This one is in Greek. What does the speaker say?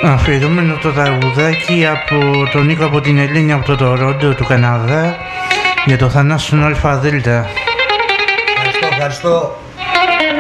Αφιερωμένο το τραγουδάκι από τον Νίκο από την Ελένη από το Τορόντο του Καναδά για το Θανάσιον Αλφα Δέλτα. Ευχαριστώ.